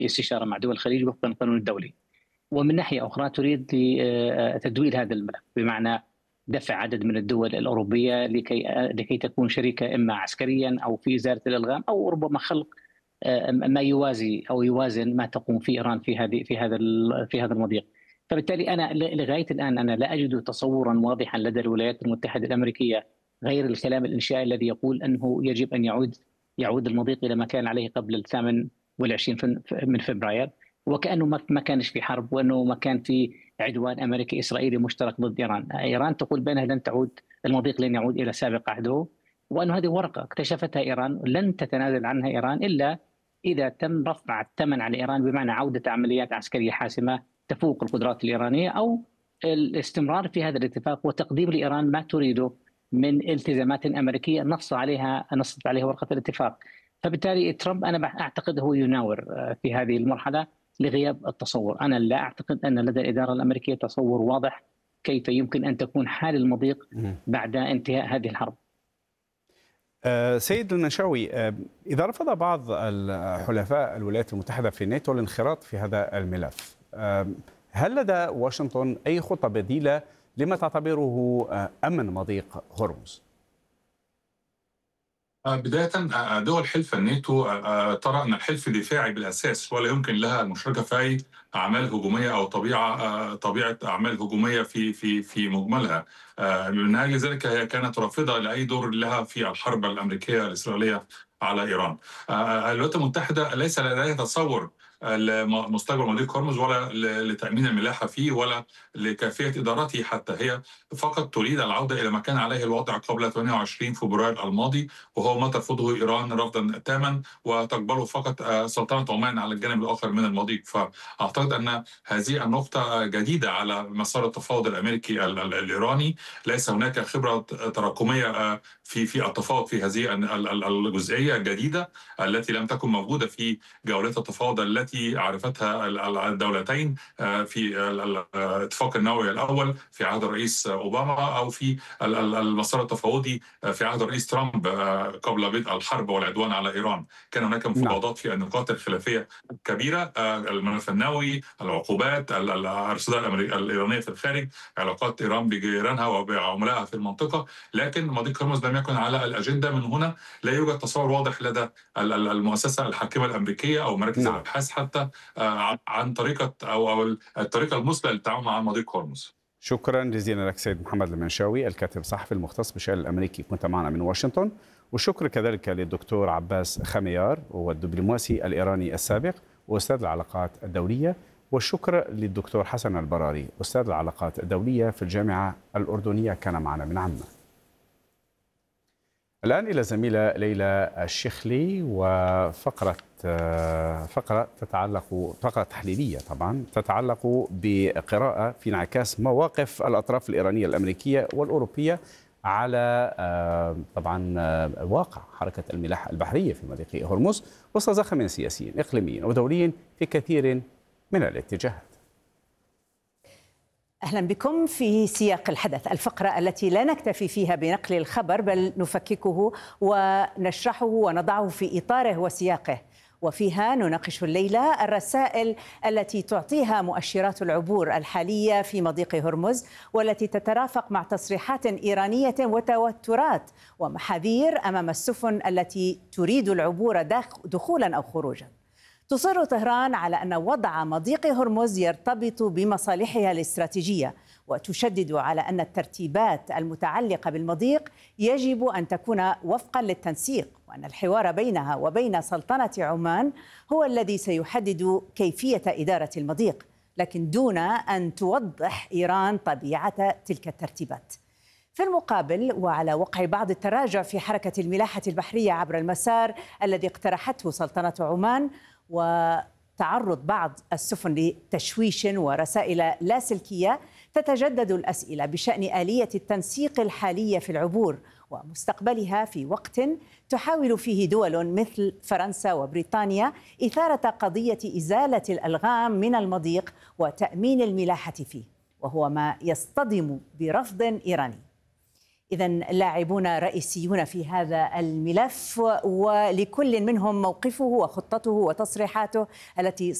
في استشارة مع دول الخليج وفقا للقانون الدولي. ومن ناحية أخرى تريد تدوير هذا الملف، بمعنى دفع عدد من الدول الأوروبية لكي تكون شريكة إما عسكريا أو في إزالة الإلغام، أو ربما خلق ما يوازي أو يوازن ما تقوم فيه إيران في هذا المضيق. فبالتالي أنا لغاية الآن أنا لا أجد تصورا واضحا لدى الولايات المتحدة الأمريكية غير الكلام الإنشائي الذي يقول أنه يجب أن يعود المضيق إلى ما كان عليه قبل 28 من فبراير، وكأنه ما كانش في حرب، وأنه ما كان في عدوان أمريكي إسرائيلي مشترك ضد إيران. إيران تقول بأنها لن تعود، المضيق لن يعود إلى سابق عهده، وأن هذه ورقة اكتشفتها إيران لن تتنازل عنها إيران إلا إذا تم رفع الثمن على إيران، بمعنى عودة عمليات عسكرية حاسمة تفوق القدرات الإيرانية، أو الاستمرار في هذا الاتفاق وتقديم لإيران ما تريده من التزامات أمريكية نصت عليها ورقة الاتفاق. فبالتالي ترامب أنا أعتقد هو يناور في هذه المرحلة لغياب التصور. أنا لا أعتقد أن لدى الإدارة الأمريكية تصور واضح كيف يمكن أن تكون حال المضيق بعد انتهاء هذه الحرب. سيد المنشاوي، إذا رفض بعض الحلفاء الولايات المتحدة في الناتو الانخراط في هذا الملف، هل لدى واشنطن أي خطة بديلة لما تعتبره أمن مضيق هرمز؟ بداية دول حلف الناتو ترى أن الحلف دفاعي بالأساس، ولا يمكن لها المشاركة في أي أعمال هجومية أو طبيعة أعمال هجومية في مجملها. من أجل ذلك هي كانت رافضة لأي دور لها في الحرب الأمريكية الإسرائيلية على إيران. الولايات المتحدة ليس لديها تصور لمستقبل مضيق هرمز، ولا لتأمين الملاحة فيه، ولا لكيفية إدارته حتى. هي فقط تريد العودة إلى ما كان عليه الوضع قبل 28 فبراير الماضي، وهو ما ترفضه إيران رفضا تاما، وتقبله فقط سلطنة عمان على الجانب الآخر من المضيق. فأعتقد أن هذه النقطة جديدة على مسار التفاوض الأمريكي الإيراني. ليس هناك خبرة تراكمية في التفاوض في هذه الجزئية الجديدة التي لم تكن موجودة في جولات التفاوض التي عرفتها الدولتين في الاتفاق النووي الأول في عهد الرئيس أوباما، أو في المسار التفاوضي في عهد الرئيس ترامب قبل بدء الحرب والعدوان على إيران. كان هناك مفاوضات في النقاط الخلافية كبيرة: الملف النووي، العقوبات، الأرصدة الإيرانية في الخارج، علاقات إيران بجيرانها وبعملائها في المنطقة. لكن مضيق هرمز لم يكن على الأجندة. من هنا لا يوجد تصور واضح لدى المؤسسة الحاكمة الأمريكية أو مراكز الأبحاث حتى عن طريقة أو الطريقة المثلى للتعامل مع مضيق هرمز. شكرا جزيلا لك سيد محمد المنشاوي، الكاتب الصحفي المختص بالشأن الأمريكي، كنت معنا من واشنطن. والشكر كذلك للدكتور عباس خميار، والدبلوماسي الإيراني السابق وأستاذ العلاقات الدولية. والشكر للدكتور حسن البراري، أستاذ العلاقات الدولية في الجامعة الأردنية، كان معنا من عمان. الآن إلى زميلة ليلى الشيخلي وفقرة فقرة تحليلية طبعا تتعلق بقراءة في انعكاس مواقف الأطراف الإيرانية الأمريكية والأوروبية على طبعا واقع حركة الملاحة البحرية في مضيق هرمز وسط زخم سياسي إقليمي ودولي في كثير من الاتجاهات. أهلا بكم في سياق الحدث، الفقرة التي لا نكتفي فيها بنقل الخبر بل نفككه ونشرحه ونضعه في إطاره وسياقه، وفيها نناقش الليلة الرسائل التي تعطيها مؤشرات العبور الحالية في مضيق هرمز، والتي تترافق مع تصريحات إيرانية وتوترات ومحاذير أمام السفن التي تريد العبور دخولا أو خروجا. تصر طهران على أن وضع مضيق هرمز يرتبط بمصالحها الاستراتيجية، وتشدد على أن الترتيبات المتعلقة بالمضيق يجب أن تكون وفقا للتنسيق، وأن الحوار بينها وبين سلطنة عمان هو الذي سيحدد كيفية إدارة المضيق، لكن دون أن توضح إيران طبيعة تلك الترتيبات. في المقابل، وعلى وقع بعض التراجع في حركة الملاحة البحرية عبر المسار الذي اقترحته سلطنة عمان، وتعرض بعض السفن لتشويش ورسائل لاسلكية، تتجدد الأسئلة بشأن آلية التنسيق الحالية في العبور ومستقبلها في وقت تحاول فيه دول مثل فرنسا وبريطانيا إثارة قضية إزالة الألغام من المضيق وتأمين الملاحة فيه، وهو ما يصطدم برفض إيراني. إذا لاعبون رئيسيون في هذا الملف، ولكل منهم موقفه وخطته وتصريحاته التي